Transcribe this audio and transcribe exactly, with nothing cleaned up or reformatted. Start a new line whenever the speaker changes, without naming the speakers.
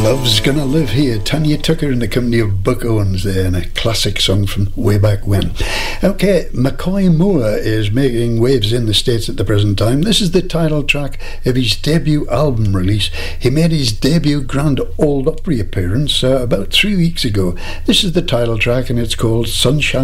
Love's Gonna Live Here. Tanya Tucker in the company of Buck Owens there, and a classic song from way back when. Okay, McCoy Moore is making waves in the States at the present time. This is the title track of his debut album release. He made his debut Grand Ole Opry appearance uh, about three weeks ago. This is the title track, and it's called Sunshine